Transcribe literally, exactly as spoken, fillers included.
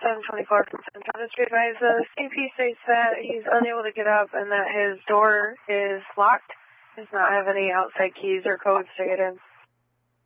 seven twenty-four from Central Street. Advise the C P states that he's unable to get up and that his door is locked. Does not have any outside keys or codes to get in.